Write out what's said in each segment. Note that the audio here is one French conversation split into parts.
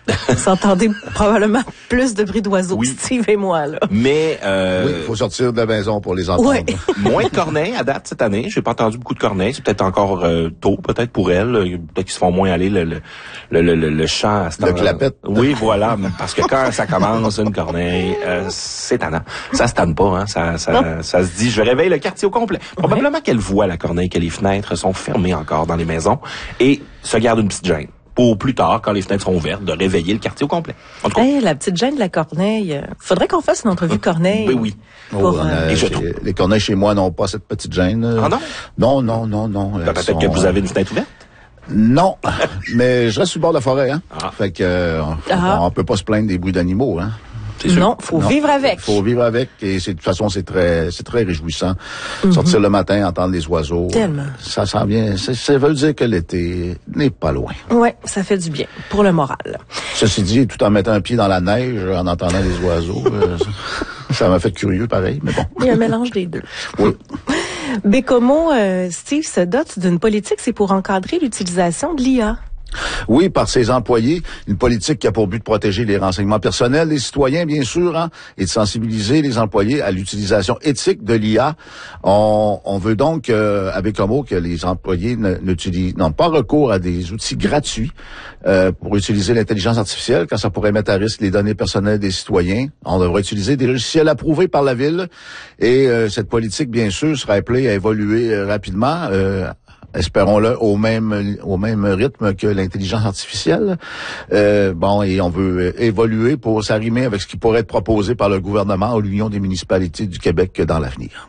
Vous entendez probablement plus de bruit d'oiseaux, oui. Steve et moi, là. Mais oui, il faut sortir de la maison pour les entendre. Ouais. moins de corneilles à date cette année. J'ai pas entendu beaucoup de corneilles. C'est peut-être encore tôt, peut-être pour elles. Peut-être qu'ils se font moins aller le chant à ce Le clapette. Oui, voilà. Parce que quand ça commence, une corneille, c'est tannant. Ça se tanne pas, hein. Ça se dit, je réveille le quartier au complet. Probablement qu'elle voit la corneille, que les fenêtres sont fermées encore dans les maisons et se garde une petite gêne. Pour plus tard, quand les fenêtres sont ouvertes, de réveiller le quartier au complet. En tout cas. Hey, la petite gêne de la corneille. Faudrait qu'on fasse une entrevue corneille. Ben oui. Pour, Les corneilles chez moi n'ont pas cette petite gêne. Ah non? Non. Peut-être que vous avez une fenêtre ouverte? Non, mais je reste sur le bord de la forêt, hein. Fait que on peut pas se plaindre des bruits d'animaux, hein. Non, faut vivre avec. Faut vivre avec et de toute façon c'est très réjouissant. Sortir le matin, entendre les oiseaux. Tellement. Ça s'en vient. Ça veut dire que l'été n'est pas loin. Ouais, ça fait du bien pour le moral. Ceci dit, tout en mettant un pied dans la neige, en entendant les oiseaux, ça m'a fait curieux pareil, mais bon. Il y a un mélange des deux. Oui. Bécomo, Steve se dote d'une politique, c'est pour encadrer l'utilisation de l'IA. Oui, par ses employés, une politique qui a pour but de protéger les renseignements personnels des citoyens, bien sûr, hein, et de sensibiliser les employés à l'utilisation éthique de l'IA. On veut donc, à Bécomo, que les employés n'ont pas recours à des outils gratuits pour utiliser l'intelligence artificielle, quand ça pourrait mettre à risque les données personnelles des citoyens. On devrait utiliser des logiciels approuvés par la Ville, et cette politique, bien sûr, sera appelée à évoluer rapidement, espérons-le, au même rythme que l'intelligence artificielle. Et on veut évoluer pour s'arrimer avec ce qui pourrait être proposé par le gouvernement ou l'Union des municipalités du Québec dans l'avenir.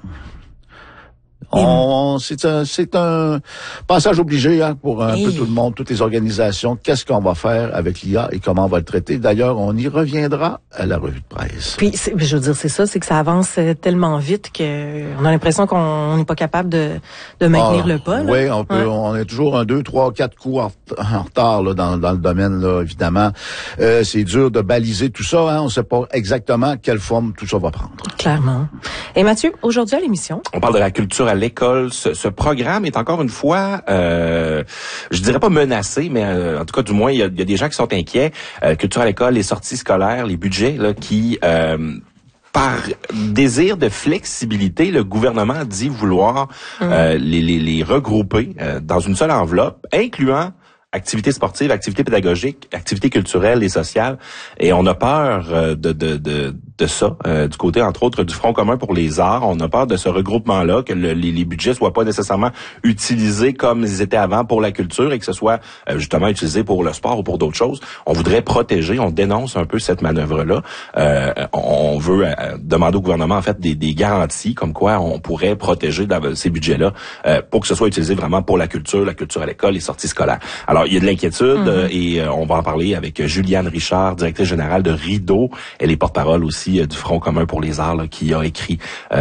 C'est un passage obligé, hein, pour un peu tout le monde, toutes les organisations. Qu'est-ce qu'on va faire avec l'IA et comment on va le traiter? D'ailleurs, on y reviendra à la revue de presse. Puis, je veux dire, c'est ça, c'est que ça avance tellement vite qu'on a l'impression qu'on n'est pas capable de maintenir le pas. Là. Oui, on est toujours 1, 2, 3, 4 coups en retard là, dans le domaine, là, évidemment. C'est dur de baliser tout ça, hein. On ne sait pas exactement quelle forme tout ça va prendre. Clairement. Et Mathieu, aujourd'hui à l'émission, on parle de la culture à l'école. Ce programme est encore une fois, je dirais pas menacé, mais en tout cas, du moins, il y a des gens qui sont inquiets. Culture à l'école, les sorties scolaires, les budgets là, qui... par désir de flexibilité, le gouvernement dit vouloir les regrouper dans une seule enveloppe, incluant activités sportives, activités pédagogiques, activités culturelles et sociales. Et on a peur de ça, du côté, entre autres, du Front commun pour les arts. On a peur de ce regroupement-là, que les budgets soient pas nécessairement utilisés comme ils étaient avant pour la culture et que ce soit justement utilisé pour le sport ou pour d'autres choses. On voudrait protéger, on dénonce un peu cette manœuvre-là. On veut demander au gouvernement, en fait, des garanties comme quoi on pourrait protéger ces budgets-là pour que ce soit utilisé vraiment pour la culture à l'école, les sorties scolaires. Alors, il y a de l'inquiétude et on va en parler avec Juliane Richard, directrice générale de Rideau. Elle est porte-parole aussi du Front commun pour les arts là, qui a écrit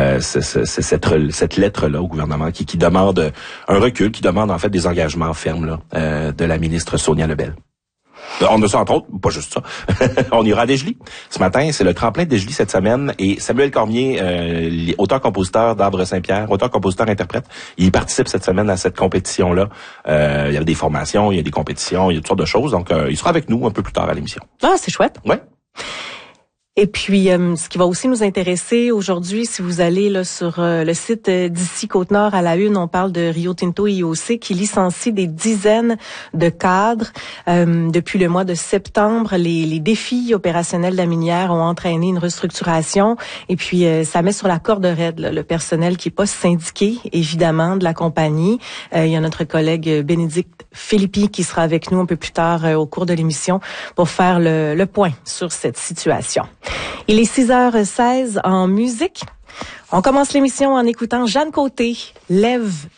cette lettre-là au gouvernement qui demande un recul, qui demande en fait des engagements fermes là, de la ministre Sonia Lebel. On a ça entre autres, pas juste ça. On ira à Desjely. Ce matin, c'est le tremplin de Desjely cette semaine et Samuel Cormier, auteur-compositeur d'Arbre Saint-Pierre, auteur-compositeur-interprète, il participe cette semaine à cette compétition-là. Il y a des formations, il y a des compétitions, il y a toutes sortes de choses. Donc, il sera avec nous un peu plus tard à l'émission. Ah, c'est chouette. Ouais. Et puis, ce qui va aussi nous intéresser aujourd'hui, si vous allez là sur le site d'ici Côte-Nord à la une, on parle de Rio Tinto IOC qui licencie des dizaines de cadres. Depuis le mois de septembre, les défis opérationnels de la minière ont entraîné une restructuration. Et puis, ça met sur la corde raide là, le personnel qui est pas syndiqué, évidemment, de la compagnie. Il y a notre collègue Bénédicte Philippi qui sera avec nous un peu plus tard au cours de l'émission pour faire le point sur cette situation. Il est 6h16 en musique. On commence l'émission en écoutant Jeanne Côté, Lève